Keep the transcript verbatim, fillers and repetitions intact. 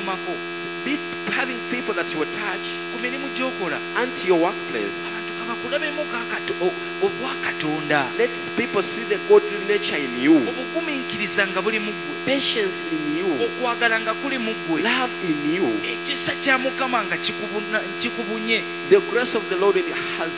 okukomako Be having people that you attach ku mirimu gy'okola unto your workplace. abantu kabakulabemu obwakatonda, Let people see the godly nature in you, obugumiikiriza nga buli mu ggwe, patience in you, okwagala nga kuli mu ggwe, love in you. ekisa kya Mukama nga kikubuna- kikubunye. The grace of the Lord has